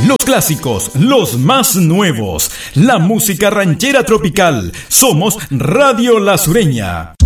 Los clásicos, los más nuevos, la música ranchera tropical. Somos Radio La Sureña.